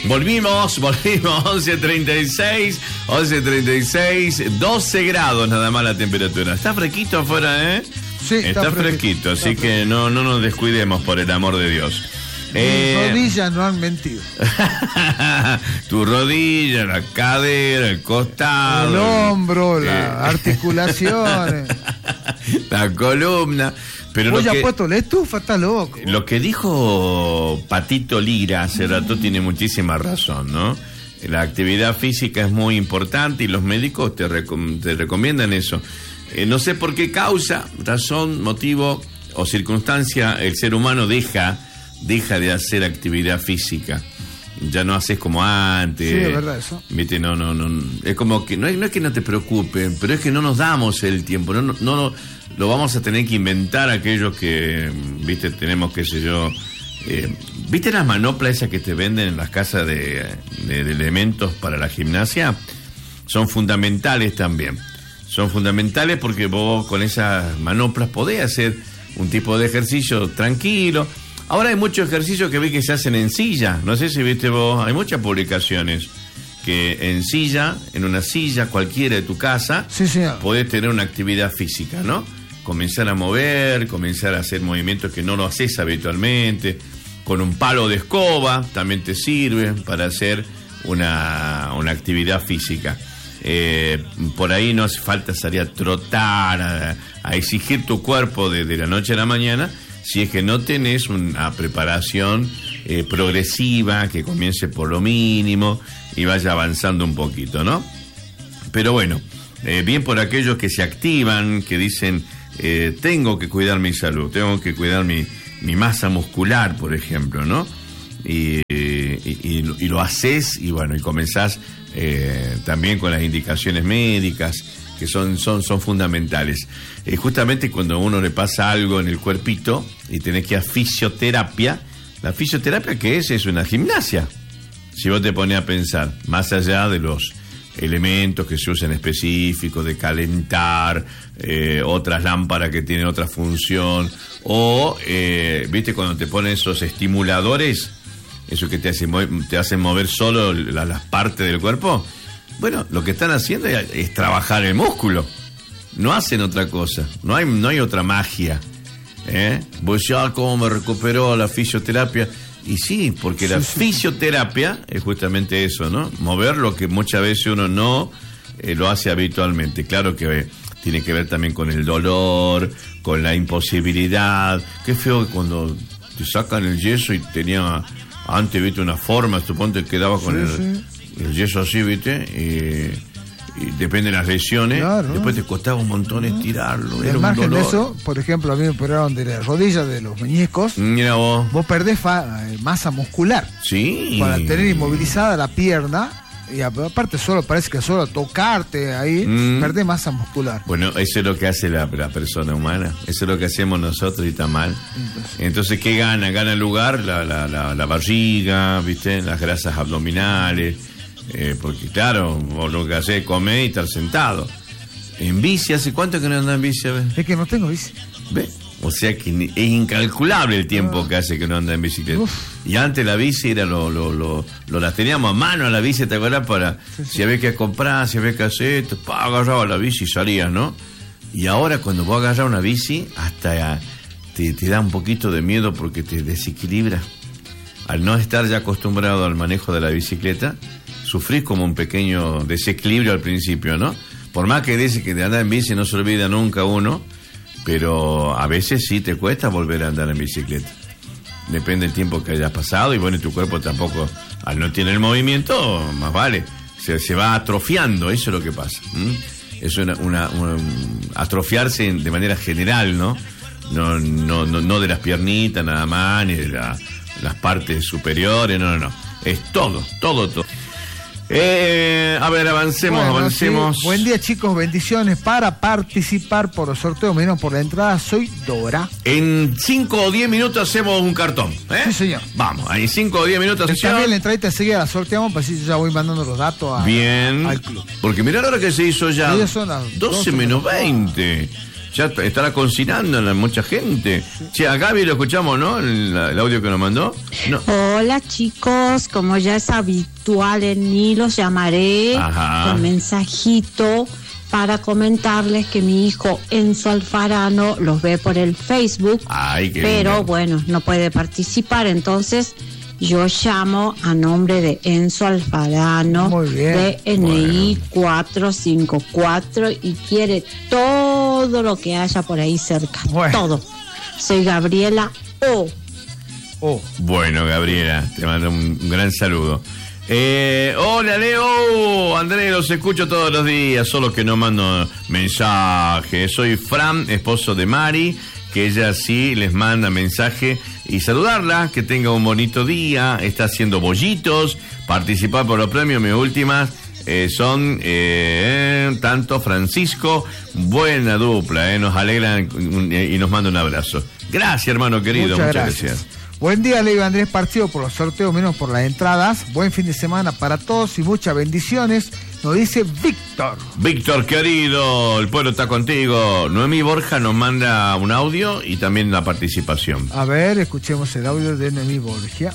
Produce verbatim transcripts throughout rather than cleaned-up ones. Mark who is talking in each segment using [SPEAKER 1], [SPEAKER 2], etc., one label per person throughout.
[SPEAKER 1] Volvimos, volvimos, once treinta y seis, once treinta y seis, doce grados nada más la temperatura. Está fresquito afuera, ¿eh?
[SPEAKER 2] Sí, está,
[SPEAKER 1] está fresquito, fresquito, así está que fresquito. no no nos descuidemos, por el amor de Dios.
[SPEAKER 2] Mis eh... rodillas no han mentido.
[SPEAKER 1] Tu rodilla, la cadera, el costado,
[SPEAKER 2] el hombro, eh... las articulaciones,
[SPEAKER 1] la columna. Pero
[SPEAKER 2] Vos
[SPEAKER 1] lo
[SPEAKER 2] ya
[SPEAKER 1] que,
[SPEAKER 2] puesto la estufa, está loco.
[SPEAKER 1] Lo que dijo Patito Lira hace rato tiene muchísima razón, ¿no? La actividad física es muy importante y los médicos te, recom- te recomiendan eso. Eh, no sé por qué causa, razón, motivo o circunstancia el ser humano deja, deja de hacer actividad física. Ya no haces como antes.
[SPEAKER 2] Sí, es verdad eso.
[SPEAKER 1] Viste, no, no, no. Es como que no es, no es que no te preocupen, pero es que no nos damos el tiempo. No, no, no lo vamos a tener que inventar aquellos que, viste, tenemos, qué sé yo. Eh, ¿Viste las manoplas esas que te venden en las casas de, de, de elementos para la gimnasia? Son fundamentales también. Son fundamentales porque vos con esas manoplas podés hacer un tipo de ejercicio tranquilo. Ahora hay muchos ejercicios que vi que se hacen en silla. No sé si viste vos, hay muchas publicaciones que en silla, en una silla cualquiera de tu casa,
[SPEAKER 2] sí, señor,
[SPEAKER 1] podés tener una actividad física, ¿no? Comenzar a mover, comenzar a hacer movimientos que no lo haces habitualmente. Con un palo de escoba también te sirve para hacer una, una actividad física. Eh, por ahí no hace falta salir a trotar, a, a exigir tu cuerpo de, de la noche a la mañana, si es que no tenés una preparación eh, progresiva, que comience por lo mínimo y vaya avanzando un poquito, ¿no? Pero bueno, eh, bien por aquellos que se activan, que dicen, eh, tengo que cuidar mi salud, tengo que cuidar mi, mi masa muscular, por ejemplo, ¿no? Y, y, y, y lo haces y bueno, y comenzás eh, también con las indicaciones médicas, que son, son, son fundamentales. Eh, justamente cuando a uno le pasa algo en el cuerpito y tenés que ir a fisioterapia, la fisioterapia, ¿qué es? Es una gimnasia. Si vos te pones a pensar, más allá de los elementos que se usan específicos, de calentar, eh, otras lámparas que tienen otra función, o, eh, viste, cuando te ponen esos estimuladores, eso que te hacen, te hacen mover solo la, las partes del cuerpo. Bueno, lo que están haciendo es, es trabajar el músculo. No hacen otra cosa. No hay, no hay otra magia. ¿Eh? Vos ya, ¿cómo me recuperó la fisioterapia? Y sí, porque sí, la sí. fisioterapia es justamente eso, ¿no? Mover lo que muchas veces uno no eh, lo hace habitualmente. Claro que eh, tiene que ver también con el dolor, con la imposibilidad. Qué feo que cuando te sacan el yeso y tenía antes, viste, una forma, suponte que quedaba con sí, el... Sí. El yeso así, ¿viste? Y, y depende de las lesiones. Claro. Después te costaba un montón estirarlo.
[SPEAKER 2] Al margen de eso, por ejemplo, a mí me operaron de las rodillas, de los meñiscos.
[SPEAKER 1] Mira vos.
[SPEAKER 2] Vos perdés fa- masa muscular.
[SPEAKER 1] Sí.
[SPEAKER 2] Para tener inmovilizada la pierna. Y aparte solo parece que solo tocarte ahí, mm. perdés masa muscular.
[SPEAKER 1] Bueno, eso es lo que hace la, la persona humana. Eso es lo que hacemos nosotros y está mal. Entonces, Entonces ¿qué gana? Gana el lugar la, la, la, la barriga, ¿viste? Las grasas abdominales. Eh, porque claro, vos lo que hacés es comer y estar sentado. En bici, ¿hace cuánto que no andás en bici? A ver?
[SPEAKER 2] Es que no tengo bici.
[SPEAKER 1] ¿Ves? O sea que es incalculable el tiempo ah. que hace que no anda en bicicleta. Uf. Y antes la bici era lo, lo, lo, lo las teníamos a mano a la bici, ¿te acuerdas? Para sí, sí. si había que comprar, si había que hacer esto, pa, agarraba la bici y salías, ¿no? Y ahora cuando vos agarras una bici, hasta te, te da un poquito de miedo porque te desequilibra. Al no estar ya acostumbrado al manejo de la bicicleta, sufrís como un pequeño desequilibrio al principio, ¿no? Por más que dice que de andar en bici no se olvida nunca uno, pero a veces sí te cuesta volver a andar en bicicleta. Depende del tiempo que hayas pasado y bueno, tu cuerpo tampoco, al no tener el movimiento, más vale, se, se va atrofiando, eso es lo que pasa. ¿Mm? Es una, una, una, atrofiarse de manera general, ¿no? No, no, no, no de las piernitas nada más, ni de la, las partes superiores, no, no, no. Es todo, todo, todo. Eh, a ver, avancemos, bueno, avancemos.
[SPEAKER 2] Sí. Buen día, chicos, bendiciones. Para participar por los sorteos, menos por la entrada, soy Dora.
[SPEAKER 1] En cinco o diez minutos hacemos un cartón, ¿eh?
[SPEAKER 2] Sí, señor.
[SPEAKER 1] Vamos, en cinco o diez minutos.
[SPEAKER 2] También la entradita enseguida la sorteamos, para así yo ya voy mandando los datos a,
[SPEAKER 1] Bien.
[SPEAKER 2] al club.
[SPEAKER 1] Porque mirá la hora que se hizo ya.
[SPEAKER 2] Son las
[SPEAKER 1] doce menos veinte. Ya estará cocinando la, mucha gente. Che, a Gaby lo escuchamos, ¿no? El, el audio que nos mandó. No.
[SPEAKER 3] Hola chicos, como ya es habitual en mí, los llamaré
[SPEAKER 1] Ajá.
[SPEAKER 3] con mensajito para comentarles que mi hijo Enzo Alfarano los ve por el Facebook,
[SPEAKER 1] Ay, qué
[SPEAKER 3] pero
[SPEAKER 1] lindo.
[SPEAKER 3] bueno, no puede participar, entonces yo llamo a nombre de Enzo Alfarano,
[SPEAKER 2] Muy bien.
[SPEAKER 3] de N I cuatrocientos cincuenta y cuatro y quiere todo lo que haya por ahí cerca,
[SPEAKER 2] Bueno.
[SPEAKER 3] todo. Soy Gabriela O.
[SPEAKER 2] Oh.
[SPEAKER 1] Bueno, Gabriela, te mando un, un gran saludo. Eh, hola Leo, Andrés, los escucho todos los días, solo que no mando mensajes. Soy Fran, esposo de Mari, que ella sí les manda mensaje y saludarla, que tenga un bonito día, está haciendo bollitos, participar por los premios. Mis últimas eh, son eh, tanto Francisco, buena dupla, eh, nos alegran y nos manda un abrazo. Gracias, hermano querido,
[SPEAKER 2] Muchas,
[SPEAKER 1] muchas,
[SPEAKER 2] gracias.
[SPEAKER 1] gracias.
[SPEAKER 2] Buen día, Leo Andrés, partido por los sorteos, menos por las entradas. Buen fin de semana para todos y muchas bendiciones. Nos dice Víctor.
[SPEAKER 1] Víctor, querido, el pueblo está contigo. Noemí Borja nos manda un audio y también la participación.
[SPEAKER 2] A ver, escuchemos el audio de Noemí Borgia.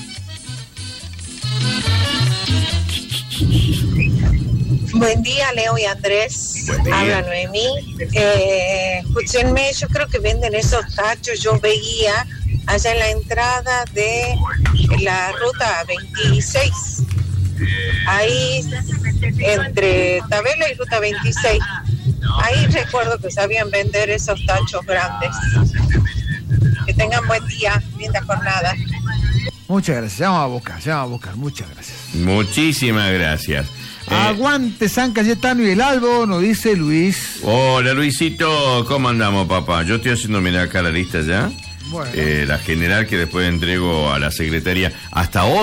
[SPEAKER 4] Buen día, Leo y Andrés.
[SPEAKER 1] Buen día.
[SPEAKER 4] Habla Noemí. Eh, escúchenme, yo creo que venden esos tachos. Yo veía allá en la entrada de la ruta veintiséis. Ahí, entre Tabela y ruta veintiséis. Ahí recuerdo que sabían vender esos tachos grandes. Que tengan buen día, linda jornada.
[SPEAKER 2] Muchas gracias. Ya vamos a buscar, ya vamos a buscar. Muchas gracias.
[SPEAKER 1] Muchísimas gracias. Eh,
[SPEAKER 2] Aguante San Cayetano y el Albo, nos dice Luis.
[SPEAKER 1] hola Luisito, ¿cómo andamos, papá? Yo estoy haciendo, mirá acá la lista ya.
[SPEAKER 2] Bueno.
[SPEAKER 1] Eh, la general que después entrego a la secretaría. Hasta hoy.